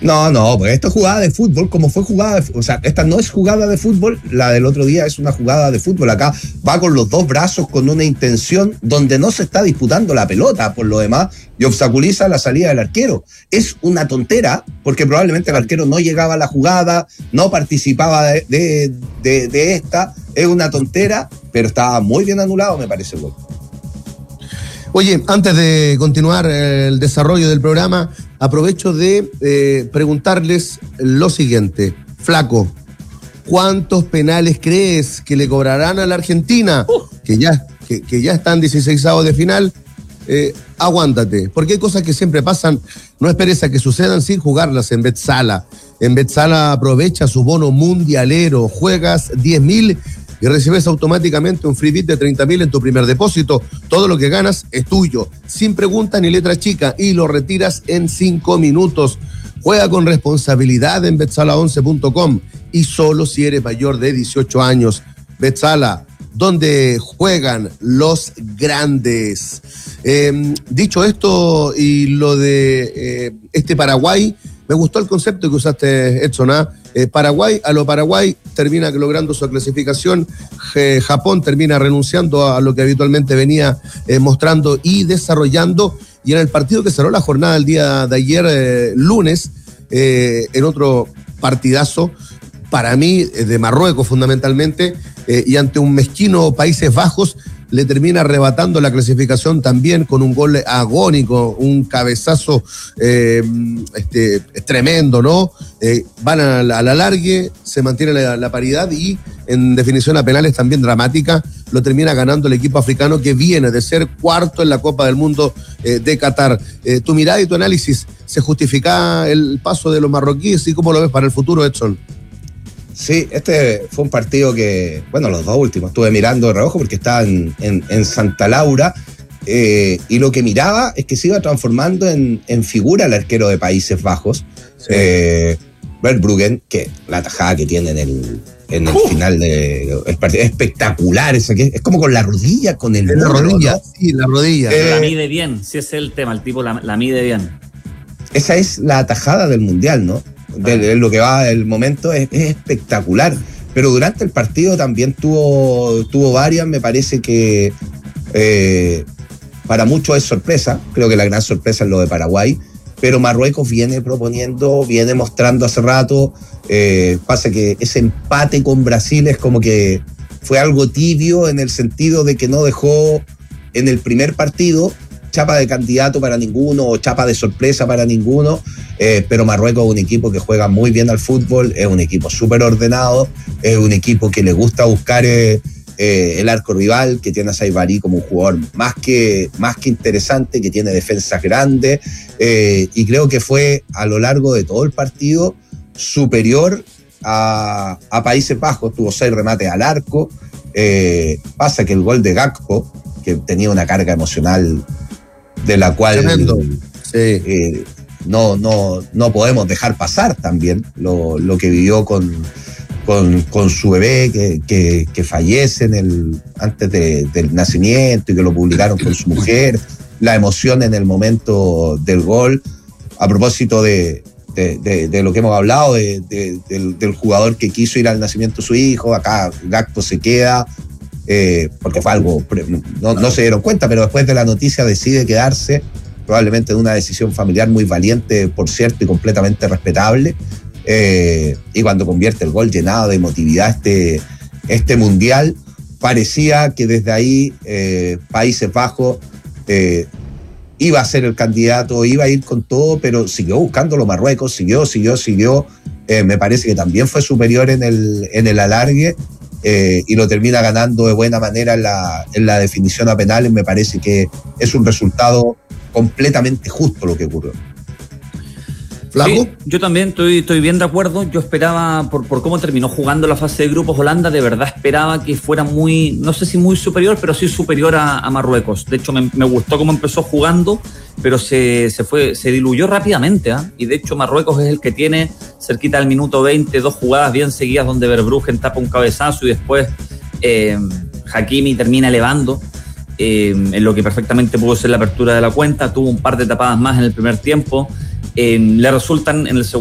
No, pues esto es jugada de fútbol, como fue jugada o sea, esta no es jugada de fútbol, la del otro día es una jugada de fútbol. Acá va con los dos brazos, con una intención donde no se está disputando la pelota, por lo demás, y obstaculiza la salida del arquero. Es una tontera, porque probablemente el arquero no llegaba a la jugada, no participaba de esta. Es una tontera, pero estaba muy bien anulado, me parece el gol. Oye, antes de continuar el desarrollo del programa, aprovecho de preguntarles lo siguiente. Flaco, ¿cuántos penales crees que le cobrarán a la Argentina? Que ya están 16avos de final. Aguántate, porque hay cosas que siempre pasan. No esperes a que sucedan sin jugarlas en Betsala. En Betsala aprovecha su bono mundialero. Juegas 10.000 y recibes automáticamente un free bit de 30.000 en tu primer depósito. Todo lo que ganas es tuyo, sin pregunta ni letra chica, y lo retiras en 5 minutos. Juega con responsabilidad en betsala11.com y solo si eres mayor de 18 años. Betsala, donde juegan los grandes. Dicho esto y lo de este Paraguay, me gustó el concepto que usaste, Edson, Paraguay termina logrando su clasificación, Japón termina renunciando a lo que habitualmente venía mostrando y desarrollando, y en el partido que cerró la jornada el día de ayer, lunes, en otro partidazo, para mí, de Marruecos fundamentalmente, y ante un mezquino Países Bajos, le termina arrebatando la clasificación también con un gol agónico, un cabezazo tremendo, ¿no? Van a la largue, se mantiene la paridad y en definición a penales también dramática, lo termina ganando el equipo africano que viene de ser cuarto en la Copa del Mundo de Qatar. Tu mirada y tu análisis, ¿se justifica el paso de los marroquíes y cómo lo ves para el futuro, Edson? Sí, este fue un partido que, bueno, los dos últimos, estuve mirando de reojo porque estaba en Santa Laura, y lo que miraba es que se iba transformando en figura el arquero de Países Bajos, sí. Verbruggen, que la tajada que tiene en el final del partido es espectacular, es como con la rodilla, con el la muslo, rodilla, ¿no? Sí, la rodilla. La mide bien, si ese es el tema, el tipo la mide bien. Esa es la tajada del Mundial, ¿no? De lo que va el momento es espectacular, pero durante el partido también tuvo varias. Me parece que para muchos es sorpresa, creo que la gran sorpresa es lo de Paraguay, pero Marruecos viene proponiendo, viene mostrando hace rato. Pasa que ese empate con Brasil es como que fue algo tibio, en el sentido de que no dejó en el primer partido chapa de candidato para ninguno o chapa de sorpresa para ninguno, pero Marruecos es un equipo que juega muy bien al fútbol, es un equipo súper ordenado, es un equipo que le gusta buscar el arco rival, que tiene a Saibari como un jugador más que interesante, que tiene defensas grandes, y creo que fue a lo largo de todo el partido superior a Países Bajos. Tuvo 6 remates al arco. Pasa que el gol de Gakpo, que tenía una carga emocional de la cual no podemos dejar pasar también lo que vivió con su bebé que fallece antes del nacimiento, y que lo publicaron con su mujer, la emoción en el momento del gol. A propósito de lo que hemos hablado, del jugador que quiso ir al nacimiento de su hijo, acá Gakpo se queda, porque fue algo, no se dieron cuenta, pero después de la noticia decide quedarse, probablemente de una decisión familiar muy valiente, por cierto, y completamente respetable, y cuando convierte el gol llenado de emotividad este mundial, parecía que desde ahí Países Bajos iba a ser el candidato, iba a ir con todo, pero siguió buscándolo Marruecos, siguió, me parece que también fue superior en el alargue, y lo termina ganando de buena manera en la definición a penales. Me parece que es un resultado completamente justo lo que ocurrió. ¿Flaco? Sí, yo también estoy bien de acuerdo. Yo esperaba, por cómo terminó jugando la fase de grupos Holanda, de verdad esperaba que fuera muy, no sé si muy superior, pero sí superior a Marruecos. De hecho, me gustó cómo empezó jugando, pero se diluyó rápidamente, y de hecho Marruecos es el que tiene cerquita del minuto 20 2 jugadas bien seguidas donde Verbruggen tapa un cabezazo y después Hakimi termina elevando, en lo que perfectamente pudo ser la apertura de la cuenta. Tuvo un par de tapadas más en el primer tiempo, le resultan en el segundo